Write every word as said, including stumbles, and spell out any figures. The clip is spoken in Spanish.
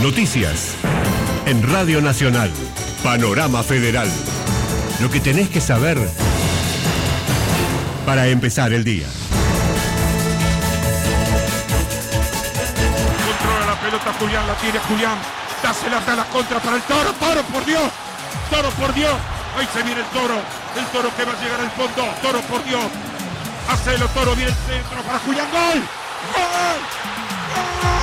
Noticias. En Radio Nacional. Panorama Federal. Lo que tenés que saber para empezar el día. Controla la pelota Julián, la tiene Julián. Dásela a la contra para el Toro. Toro, por Dios. Toro, por Dios. Ahí se viene el Toro. El Toro que va a llegar al fondo. Toro, por Dios. Hacelo, Toro. Viene el centro para Julián. ¡Gol! ¡Gol! ¡Gol!